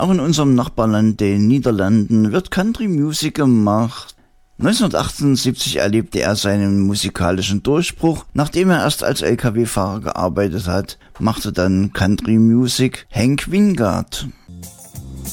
Auch in unserem Nachbarland, den Niederlanden, wird Country Music gemacht. 1978 erlebte er seinen musikalischen Durchbruch. Nachdem er erst als LKW-Fahrer gearbeitet hat, machte dann Country Music Hank Wingard.